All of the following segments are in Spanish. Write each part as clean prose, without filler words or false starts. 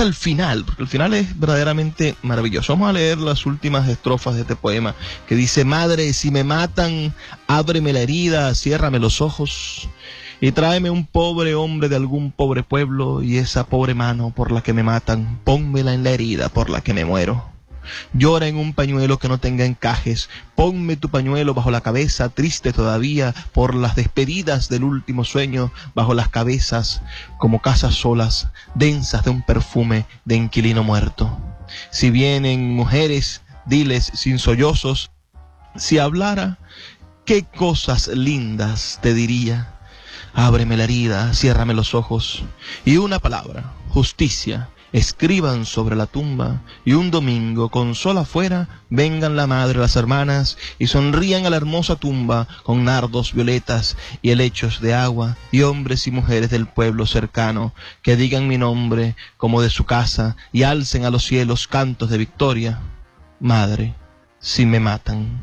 hasta el final, porque el final es verdaderamente maravilloso. Vamos a leer las últimas estrofas de este poema, que dice: madre, si me matan, ábreme la herida, ciérrame los ojos, y tráeme un pobre hombre de algún pobre pueblo, y esa pobre mano por la que me matan, pónmela en la herida por la que me muero. Llora en un pañuelo que no tenga encajes, ponme tu pañuelo bajo la cabeza, triste todavía por las despedidas del último sueño, bajo las cabezas como casas solas, densas de un perfume de inquilino muerto. Si vienen mujeres, diles sin sollozos, si hablara, qué cosas lindas te diría. Ábreme la herida, ciérrame los ojos, y una palabra, justicia, escriban sobre la tumba, y un domingo con sol afuera vengan la madre, las hermanas, y sonrían a la hermosa tumba con nardos, violetas y helechos de agua, y hombres y mujeres del pueblo cercano que digan mi nombre como de su casa y alcen a los cielos cantos de victoria. Madre, si me matan.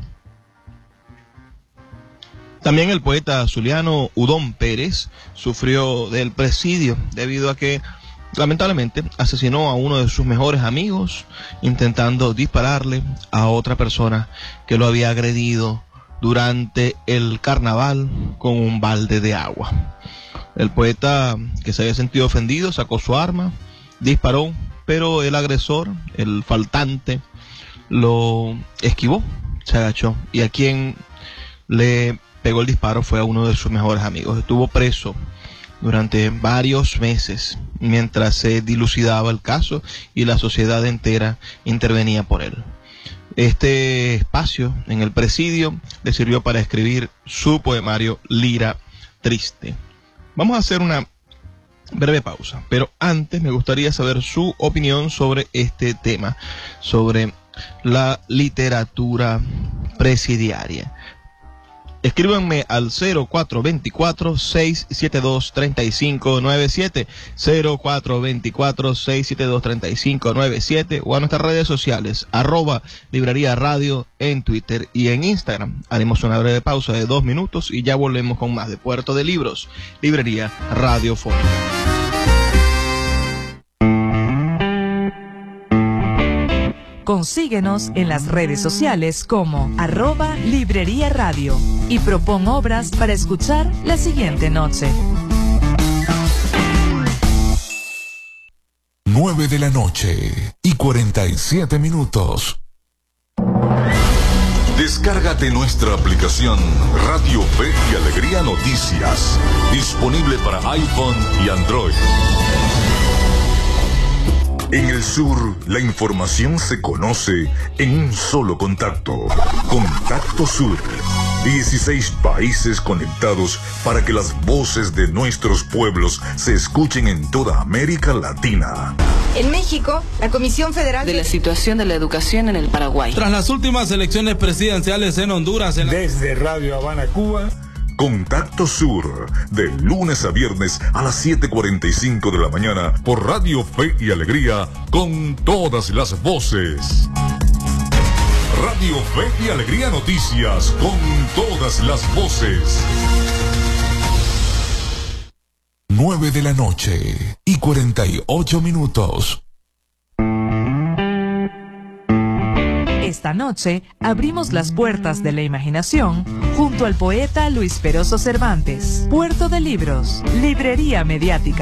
También el poeta zuliano Udón Pérez sufrió del presidio debido a que lamentablemente asesinó a uno de sus mejores amigos intentando dispararle a otra persona que lo había agredido durante el carnaval con un balde de agua. El poeta, que se había sentido ofendido, sacó su arma, disparó, pero el agresor, el faltante, lo esquivó, se agachó, y a quien le pegó el disparo fue a uno de sus mejores amigos. Estuvo preso durante varios meses mientras se dilucidaba el caso y la sociedad entera intervenía por él. Este espacio en el presidio le sirvió para escribir su poemario Lira Triste. Vamos a hacer una breve pausa, pero antes me gustaría saber su opinión sobre este tema, sobre la literatura presidiaria. Escríbanme al 0424-672-3597, 0424-672-3597, o a nuestras redes sociales, @Librería Radio en Twitter y en Instagram. Haremos una breve pausa de 2 minutos y ya volvemos con más de Puerto de Libros, Librería Radiofónica. Consíguenos en las redes sociales como @Librería Radio y propon obras para escuchar la siguiente noche. 9 de la noche y 47 minutos. Descárgate nuestra aplicación Radio Fe y Alegría Noticias, disponible para iPhone y Android. En el sur, la información se conoce en un solo contacto. Contacto Sur. 16 países conectados para que las voces de nuestros pueblos se escuchen en toda América Latina. En México, la Comisión Federal de la situación de la educación en el Paraguay. Tras las últimas elecciones presidenciales en Honduras. Desde Radio Habana, Cuba. Contacto Sur, de lunes a viernes a las 7:45 de la mañana por Radio Fe y Alegría, con todas las voces. Radio Fe y Alegría Noticias, con todas las voces. 9 de la noche y 48 minutos. Esta noche abrimos las puertas de la imaginación junto al poeta Luis Peroso Cervantes. Puerto de Libros, Librería Mediática.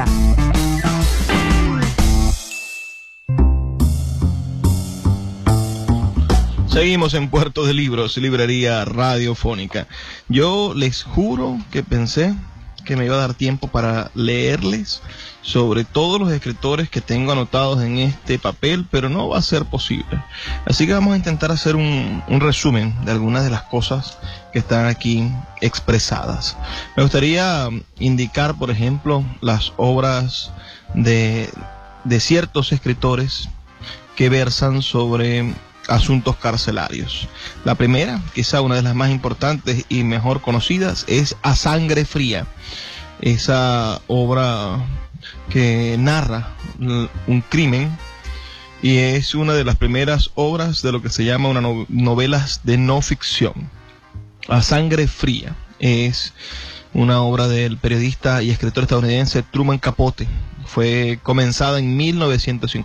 Seguimos en Puerto de Libros, Librería Radiofónica. Yo les juro que pensé que me iba a dar tiempo para leerles sobre todos los escritores que tengo anotados en este papel, pero no va a ser posible. Así que vamos a intentar hacer un resumen de algunas de las cosas que están aquí expresadas. Me gustaría indicar, por ejemplo, las obras de ciertos escritores que versan sobre asuntos carcelarios. La primera, quizá una de las más importantes y mejor conocidas, es A Sangre Fría. Esa obra que narra un crimen y es una de las primeras obras de lo que se llama novelas de no ficción. A Sangre Fría es una obra del periodista y escritor estadounidense Truman Capote. Fue comenzada en 1950.